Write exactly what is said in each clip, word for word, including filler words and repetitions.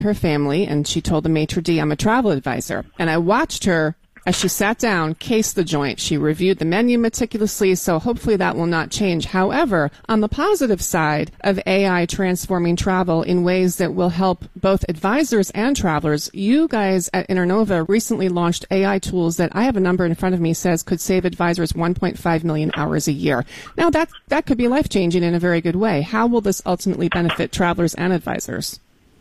her family, and she told the maitre d', I'm a travel advisor. And I watched her as she sat down, case the joint. She reviewed the menu meticulously, so hopefully that will not change. However, on the positive side of A I transforming travel in ways that will help both advisors and travelers, you guys at Internova recently launched A I tools that I have a number in front of me says could save advisors one point five million hours a year. Now, that, that could be life-changing in a very good way. How will this ultimately benefit travelers and advisors?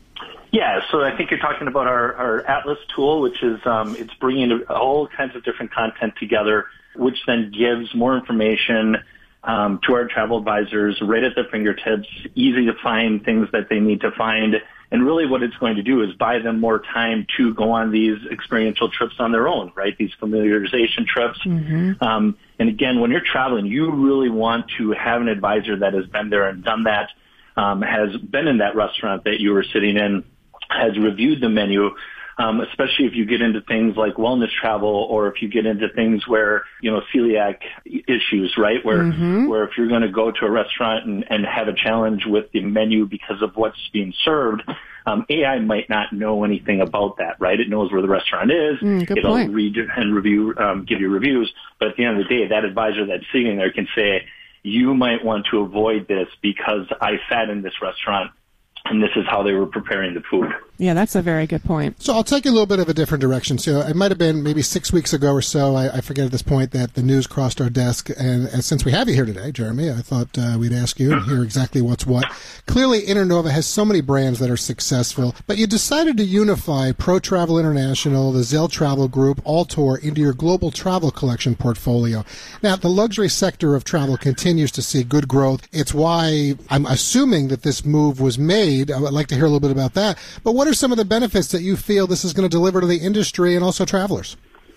Yeah, so I think you're talking about our, our Atlas tool, which is um, it's bringing all kinds of different content together, which then gives more information um, to our travel advisors right at their fingertips, easy to find things that they need to find. And really what it's going to do is buy them more time to go on these experiential trips on their own, right, these familiarization trips. Mm-hmm. Um, and again, when you're traveling, you really want to have an advisor that has been there and done that, um, has been in that restaurant that you were sitting in, has reviewed the menu, um, especially if you get into things like wellness travel or if you get into things where, you know, celiac issues, right, where mm-hmm. where if you're going to go to a restaurant and, and have a challenge with the menu because of what's being served, um, A I might not know anything about that, right? It knows where the restaurant is. Mm, good It'll point. read and review, um, give you reviews. But at the end of the day, that advisor that's sitting there can say, you might want to avoid this because I sat in this restaurant and this is how they were preparing the food. Yeah, that's a very good point. So I'll take a little bit of a different direction. So it might have been maybe six weeks ago or so, I, I forget at this point, that the news crossed our desk. And, and since we have you here today, Jeremy, I thought uh, we'd ask you and hear exactly what's what. Clearly, Internova has so many brands that are successful, but you decided to unify Pro Travel International, the Zell Travel Group, Altor into your global travel collection portfolio. Now, the luxury sector of travel continues to see good growth. It's why I'm assuming that this move was made. I would like to hear a little bit about that. But what What are some of the benefits that you feel this is going to deliver to the industry and also travelers?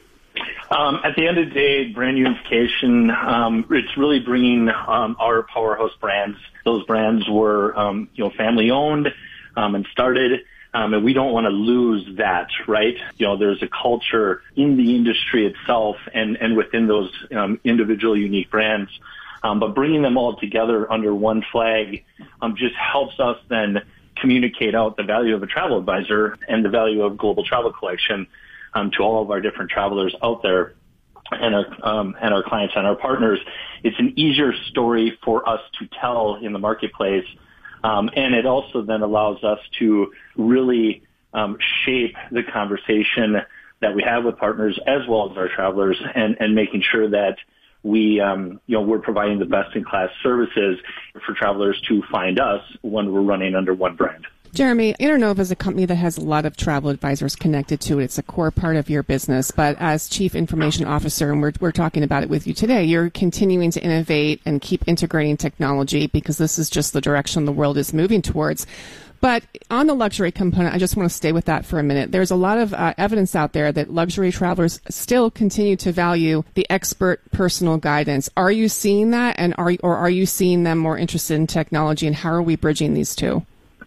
Um, at the end of the day, brand unification, um, it's really bringing um, our powerhouse brands. Those brands were, um, you know, family-owned um, and started, um, and we don't want to lose that, right? You know, there's a culture in the industry itself and, and within those um, individual unique brands. Um, but bringing them all together under one flag um, just helps us then communicate out the value of a travel advisor and the value of global travel collection um, to all of our different travelers out there and our um, and our clients and our partners. It's an easier story for us to tell in the marketplace, um, and it also then allows us to really um, shape the conversation that we have with partners as well as our travelers, and, and making sure that we, um, you know, we're providing the best-in-class services for travelers to find us when we're running under one brand. Jeremy, Internova is a company that has a lot of travel advisors connected to it. It's a core part of your business. But as Chief Information Officer, and we're, we're talking about it with you today, you're continuing to innovate and keep integrating technology because this is just the direction the world is moving towards. But on the luxury component, I just want to stay with that for a minute. There's a lot of uh, evidence out there that luxury travelers still continue to value the expert personal guidance. Are you seeing that, and are or are you seeing them more interested in technology, and how are we bridging these two?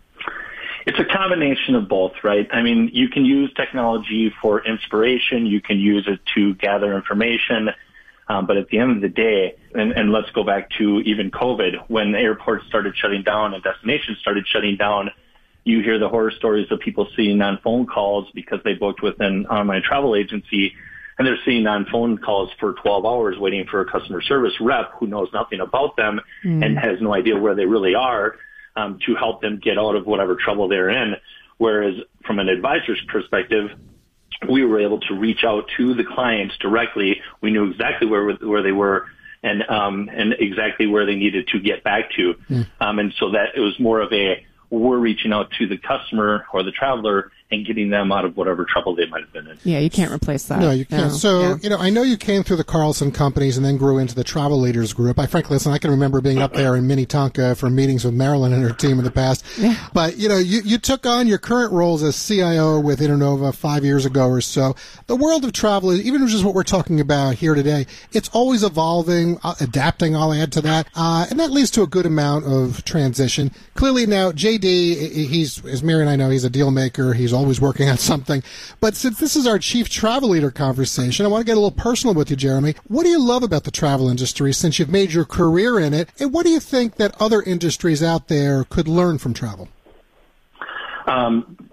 It's a combination of both, right? I mean, you can use technology for inspiration. You can use it to gather information. Um, but at the end of the day, and, and let's go back to even COVID, when airports started shutting down and destinations started shutting down, you hear the horror stories of people sitting on phone calls because they booked with an online travel agency, and they're sitting on phone calls for twelve hours waiting for a customer service rep who knows nothing about them mm. and has no idea where they really are um, to help them get out of whatever trouble they're in. Whereas from an advisor's perspective, we were able to reach out to the clients directly. We knew exactly where where they were and um, and exactly where they needed to get back to. Mm. Um, and so that it was more of a, we're reaching out to the customer or the traveler and getting them out of whatever trouble they might have been in. Yeah, you can't replace that. No, you can't. No. So, yeah. you know, I know you came through the Carlson companies and then grew into the Travel Leaders Group. I frankly, listen, I can remember being up there in Minnetonka for meetings with Marilyn and her team in the past. Yeah. But, you know, you, you took on your current roles as C I O with Internova five years ago or so. The world of travel, even just what we're talking about here today, it's always evolving, uh, adapting, I'll add to that. Uh, and that leads to a good amount of transition. Clearly now, J D, he's, as Mary and I know, he's a deal maker. He's always working on something. But since this is our chief travel leader conversation, I want to get a little personal with you, Jeremy. What do you love about the travel industry since you've made your career in it? And what do you think that other industries out there could learn from travel? Um,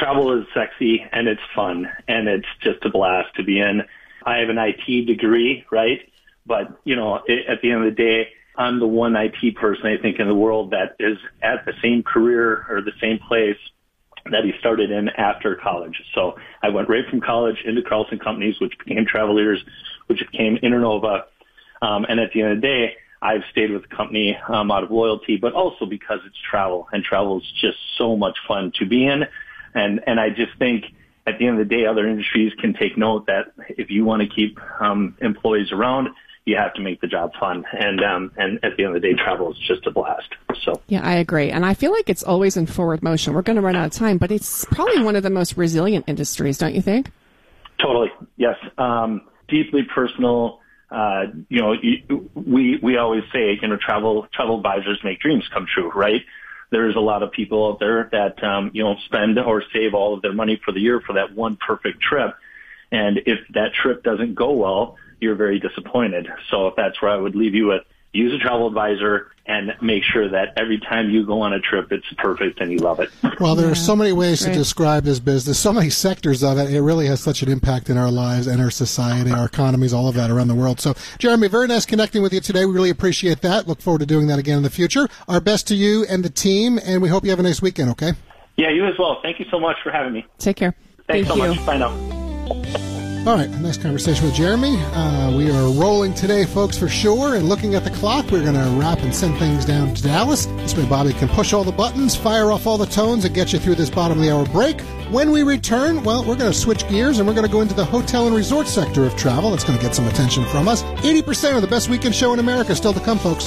travel is sexy and it's fun and it's just a blast to be in. I have an I T degree, right? But, you know, it, at the end of the day, I'm the one I T person, I think, in the world that is at the same career or the same place that he started in after college. So I went right from college into Carlson Companies, which became Travelers, which became Internova. Um, and at the end of the day, I've stayed with the company um, out of loyalty, but also because it's travel, and travel is just so much fun to be in. And, and I just think at the end of the day, other industries can take note that if you want to keep um, employees around, you have to make the job fun. And um, and at the end of the day, travel is just a blast. So yeah, I agree. And I feel like it's always in forward motion. We're going to run out of time, but it's probably one of the most resilient industries, don't you think? Totally. Yes. Um, deeply personal. Uh, you know, you, we we always say, you know, travel travel advisors make dreams come true, right? There's a lot of people out there that, um, you know, spend or save all of their money for the year for that one perfect trip. And if that trip doesn't go well, you're very disappointed. So if that's where I would leave you with, use a travel advisor and make sure that every time you go on a trip, it's perfect and you love it. Well, there yeah, are so many ways right. to describe this business, so many sectors of it. It really has such an impact in our lives and our society, our economies, all of that around the world. So, Jeremy, very nice connecting with you today. We really appreciate that. Look forward to doing that again in the future. Our best to you and the team, and we hope you have a nice weekend, okay? Yeah, you as well. Thank you so much for having me. Take care. Thanks Thank so you. much. Bye now. All right, a nice conversation with Jeremy. Uh, we are rolling today, folks, for sure. And looking at the clock, we're going to wrap and send things down to Dallas. This way Bobby can push all the buttons, fire off all the tones, and get you through this bottom of the hour break. When we return, well, we're going to switch gears, and we're going to go into the hotel and resort sector of travel. That's going to get some attention from us. eighty percent of the best weekend show in America still to come, folks.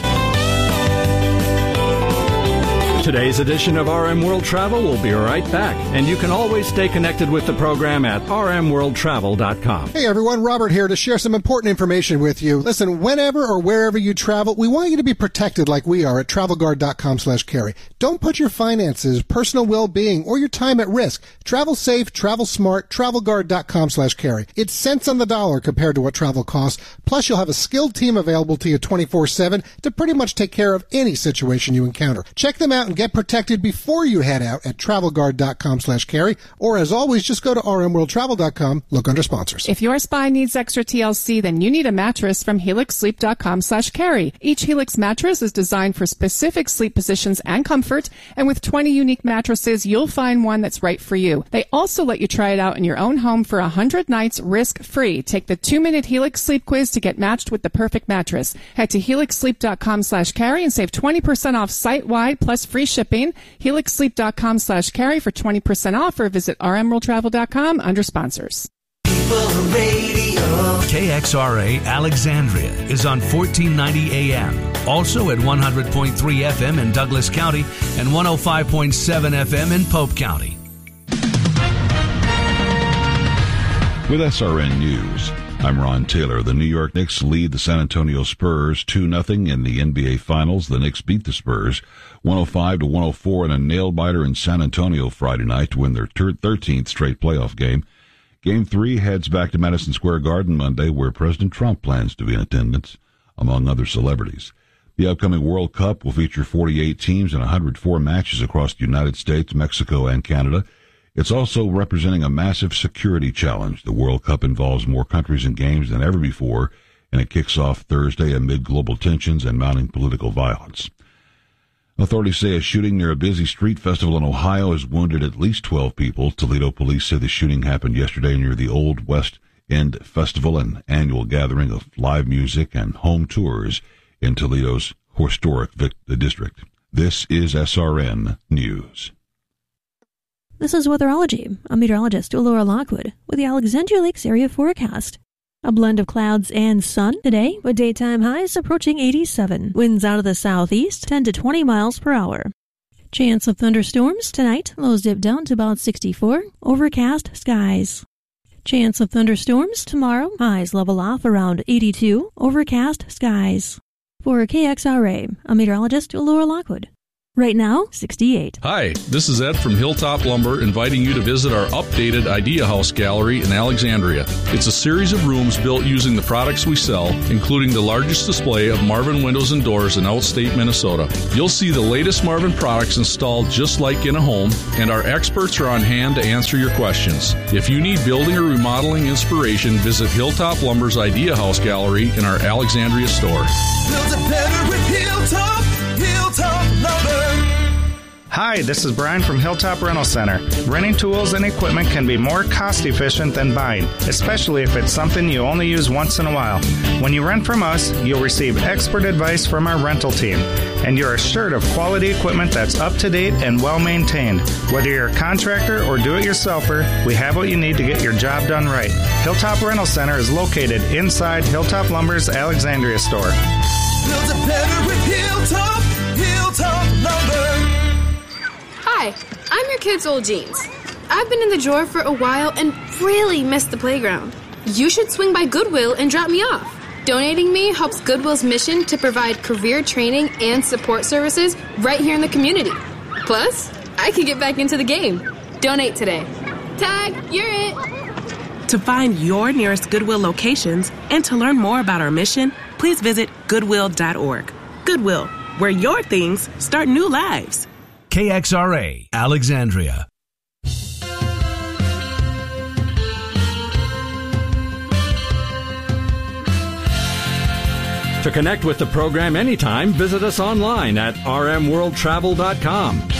Today's edition of R M World Travel will be right back, and you can always stay connected with the program at r m world travel dot com. Hey everyone, Robert here to share some important information with you. Listen, whenever or wherever you travel, we want you to be protected like we are at travel guard dot com slash carry. Don't put your finances, personal well-being, or your time at risk. Travel safe, travel smart, travel guard dot com slash carry. It's cents on the dollar compared to what travel costs. Plus, you'll have a skilled team available to you twenty-four seven to pretty much take care of any situation you encounter. Check them out and get protected before you head out at travel guard dot com slash carry, or as always, just go to r m world travel dot com, look under sponsors. If your spine needs extra T L C, then you need a mattress from helix sleep dot com slash carry. Each Helix mattress is designed for specific sleep positions and comfort, and with twenty unique mattresses, you'll find one that's right for you. They also let you try it out in your own home for one hundred nights risk-free. Take the two-minute Helix Sleep Quiz to get matched with the perfect mattress. Head to helix sleep dot com slash carry and save twenty percent off site-wide plus free shipping. helix sleep dot com slash carry for twenty percent off, or visit r m world travel dot com under sponsors. K X R A Alexandria is on fourteen ninety A M, also at one hundred point three F M in Douglas County and one oh five point seven F M in Pope County. With S R N News, I'm Ron Taylor. The New York Knicks lead the San Antonio Spurs two nothing in the N B A Finals. The Knicks beat the Spurs one oh five to one oh four in a nail-biter in San Antonio Friday night to win their thirteenth straight playoff game. Game three heads back to Madison Square Garden Monday, where President Trump plans to be in attendance, among other celebrities. The upcoming World Cup will feature forty-eight teams and one hundred four matches across the United States, Mexico, and Canada. It's also representing a massive security challenge. The World Cup involves more countries and games than ever before, and it kicks off Thursday amid global tensions and mounting political violence. Authorities say a shooting near a busy street festival in Ohio has wounded at least twelve people. Toledo police say the shooting happened yesterday near the Old West End Festival, an annual gathering of live music and home tours in Toledo's historic district. This is S R N News. This is Weatherology. I'm meteorologist Laura Lockwood with the Alexandria Lakes area forecast. A blend of clouds and sun today, with daytime highs approaching eighty-seven. Winds out of the southeast, ten to twenty miles per hour. Chance of thunderstorms tonight, lows dip down to about sixty-four. Overcast skies. Chance of thunderstorms tomorrow, highs level off around eighty-two. Overcast skies. For K X R A, I'm meteorologist Laura Lockwood. Right now, sixty-eight. Hi, this is Ed from Hilltop Lumber, inviting you to visit our updated Idea House Gallery in Alexandria. It's a series of rooms built using the products we sell, including the largest display of Marvin windows and doors in outstate Minnesota. You'll see the latest Marvin products installed just like in a home, and our experts are on hand to answer your questions. If you need building or remodeling inspiration, visit Hilltop Lumber's Idea House Gallery in our Alexandria store. Build it better with Hilltop, Hilltop Lumber. Hi, this is Brian from Hilltop Rental Center. Renting tools and equipment can be more cost-efficient than buying, especially if it's something you only use once in a while. When you rent from us, you'll receive expert advice from our rental team, and you're assured of quality equipment that's up-to-date and well-maintained. Whether you're a contractor or do-it-yourselfer, we have what you need to get your job done right. Hilltop Rental Center is located inside Hilltop Lumber's Alexandria store. Build it better with Hilltop, Hilltop Lumber. Hi, I'm your kid's old jeans. I've been in the drawer for a while and really missed the playground. You should swing by Goodwill and drop me off. Donating me helps Goodwill's mission to provide career training and support services right here in the community. Plus, I can get back into the game. Donate today. Tag, you're it. To find your nearest Goodwill locations and to learn more about our mission, please visit goodwill dot org. Goodwill, where your things start new lives. K X R A, Alexandria. To connect with the program anytime, visit us online at r m world travel dot com.